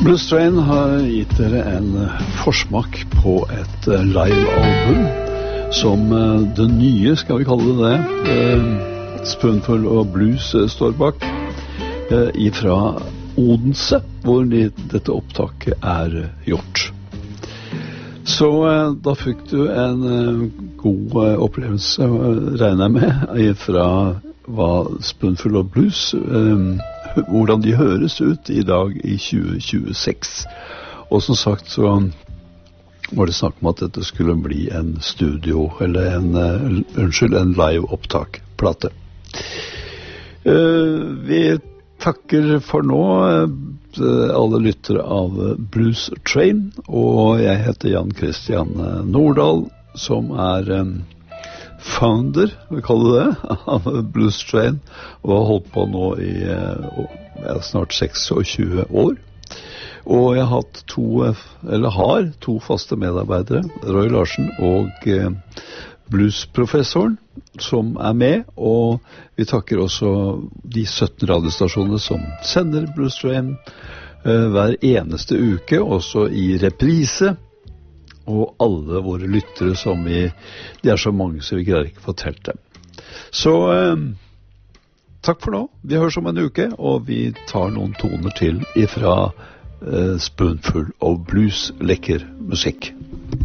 Blues Train har gitt dere en forsmak på et live-album som det nye, skal vi kalle det, Spoonful of Blues står bak, ifra Odense, hvor dette opptaket gjort. Så da fikk du en god opplevelse, regner jeg med, ifra hva Spoonful of Blues, hvordan de høres ut i dag i 2026. Og som sagt så var det snakk om at dette skulle bli en studio, eller en live-opptak-plate. Vi takker for nå alle lyttere av Blues Train, og jeg heter Jan Christian Nordahl, som founder, vi kaller det, av Blues Train, og har holdt på nå i snart 26 år. Og jeg har to faste medarbeidere, Roy Larsen og bluesprofessoren, som med, og vi takker også de 17 radiostasjonene som sender Blues Train hver eneste uke, også i reprise, og alle våre lyttere som det så mange så vi greier ikke fortelle dem. Så takk for nå. Vi høres om en uke, og vi tar noen toner til ifra Spoonful of Blues, lekker musikk.